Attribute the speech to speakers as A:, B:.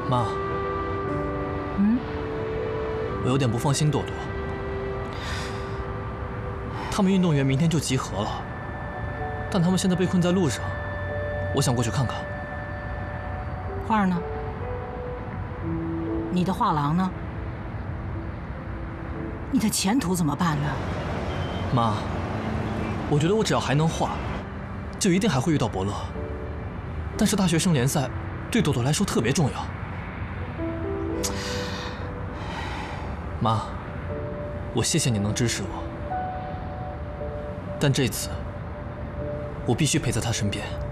A: 妈，我有点不放心朵朵。他们运动员明天就集合了，但他们现在被困在路上，我想过去看看。
B: 花儿呢？你的画廊呢？你的前途怎么办呢？
A: 妈，我觉得我只要还能画，就一定还会遇到伯乐。但是大学生联赛对朵朵来说特别重要。妈，我谢谢你能支持我，但这次我必须陪在她身边。